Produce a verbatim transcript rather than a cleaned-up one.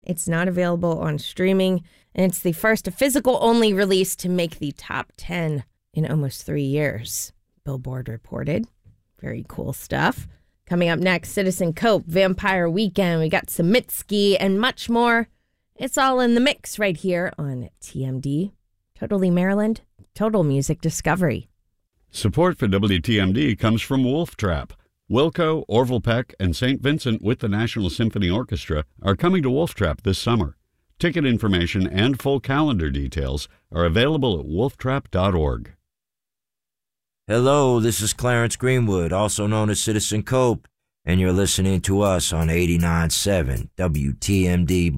It's not available on streaming, and it's the first physical-only release to make the top ten in almost three years, Billboard reported. Very cool stuff. Coming up next, Citizen Cope, Vampire Weekend. We got Samitsky and much more. It's all in the mix right here on T M D. Totally Maryland, total music discovery. Support for W T M D comes from Wolf Trap. Wilco, Orville Peck, and Saint Vincent with the National Symphony Orchestra are coming to Wolf Trap this summer. Ticket information and full calendar details are available at wolf trap dot org. Hello, this is Clarence Greenwood, also known as Citizen Cope, and you're listening to us on eighty-nine point seven W T M D